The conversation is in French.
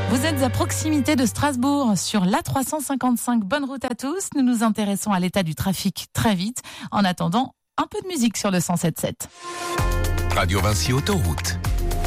Vous êtes à proximité de Strasbourg, sur l'A355. Bonne route à tous. Nous nous intéressons à l'état du trafic très vite. En attendant, un peu de musique sur le 107.7. Radio Vinci Autoroute.